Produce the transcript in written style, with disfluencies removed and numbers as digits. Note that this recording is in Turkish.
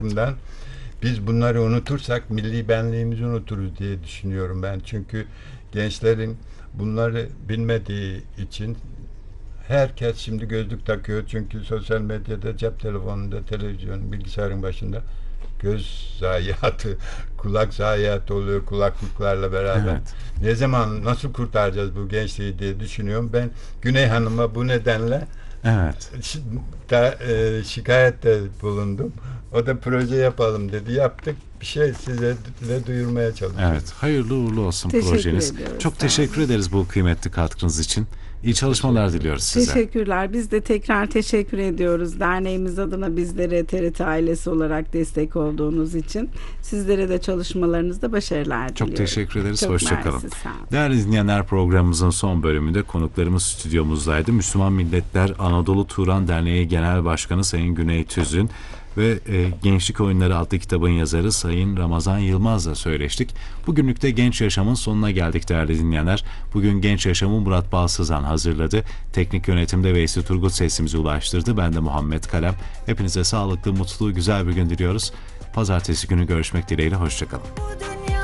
Bundan biz bunları unutursak milli benliğimizi unuturuz diye düşünüyorum ben. Çünkü gençlerin bunları bilmediği için herkes şimdi gözlük takıyor. Çünkü sosyal medyada, cep telefonunda, televizyon, bilgisayarın başında göz zayiatı, kulak zayiatı oluyor kulaklıklarla beraber. Evet. Ne zaman, nasıl kurtaracağız bu gençliği diye düşünüyorum. Ben Güney Hanım'a bu nedenle Evet. şikayette bulundum. O da proje yapalım dedi. Yaptık. Bir şey size de duyurmaya çalışıyoruz. Evet. Hayırlı uğurlu olsun Teşekkür projeniz. ediyoruz, Çok sağ teşekkür olun. ederiz bu kıymetli katkınız için. İyi çalışmalar diliyoruz size. Teşekkürler. Biz de tekrar teşekkür ediyoruz. Derneğimiz adına bizlere TRT ailesi olarak destek olduğunuz için. Sizlere de çalışmalarınızda başarılar Çok diliyorum. teşekkür ederiz. Çok Hoşçakalın. mersi, sağ olun. Değerli dinleyenler, programımızın son bölümünde konuklarımız stüdyomuzdaydı. Müslüman Milletler Anadolu Turan Derneği Genel Başkanı Sayın Güney Tüzün ve Gençlik Oyunları adlı kitabın yazarı Sayın Ramazan Yılmaz'la söyleştik. Bugünlük de Genç Yaşam'ın sonuna geldik değerli dinleyenler. Bugün Genç Yaşam'ı Murat Balsızan hazırladı. Teknik yönetimde Veysi Turgut sesimizi ulaştırdı. Ben de Muhammed Kalem. Hepinize sağlıklı, mutlu, güzel bir gün diliyoruz. Pazartesi günü görüşmek dileğiyle. Hoşçakalın.